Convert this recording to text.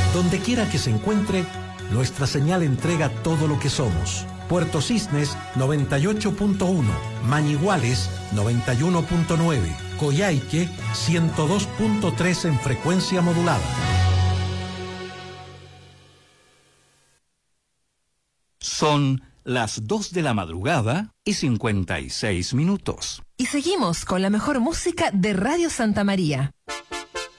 Donde quiera que se encuentre, nuestra señal entrega todo lo que somos. Puerto Cisnes 98.1, Mañiguales 91.9, Coyhaique 102.3 en frecuencia modulada. Son las 2 de la madrugada y 56 minutos. Y seguimos con la mejor música de Radio Santa María.